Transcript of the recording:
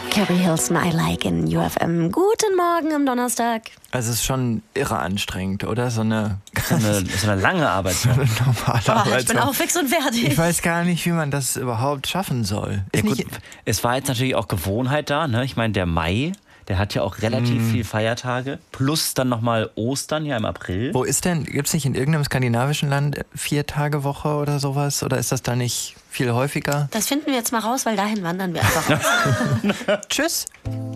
Carrie Hilson, I Like in UFM. Guten Morgen am Donnerstag. Also es ist schon irre anstrengend, oder? So eine lange Arbeitswoche. normale Arbeitswoche. Ich bin auch fix und fertig. Ich weiß gar nicht, wie man das überhaupt schaffen soll. Ja, gut, es war jetzt natürlich auch Gewohnheit da. Ne? Ich meine, der Mai, der hat ja auch relativ viel Feiertage. Plus dann nochmal Ostern ja im April. Wo ist denn, gibt es nicht in irgendeinem skandinavischen Land 4-Tage-Woche oder sowas? Oder ist das da nicht viel häufiger? Das finden wir jetzt mal raus, weil dahin wandern wir einfach. Tschüss.